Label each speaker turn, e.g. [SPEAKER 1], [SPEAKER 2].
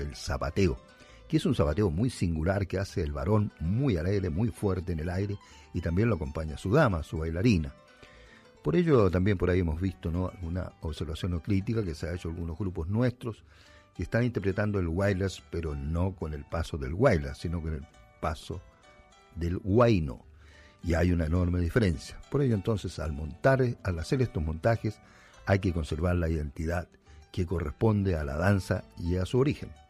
[SPEAKER 1] el zapateo, que es un zapateo muy singular que hace el varón muy alegre, muy fuerte en el aire, y también lo acompaña su dama, su bailarina. Por ello también por ahí hemos visto, ¿no?, alguna observación o crítica que se ha hecho a algunos grupos nuestros que están interpretando el Wailers, pero no con el paso del Wailers, sino con el paso del huayno. Y hay una enorme diferencia. Por ello entonces al hacer estos montajes hay que conservar la identidad que corresponde a la danza y a su origen.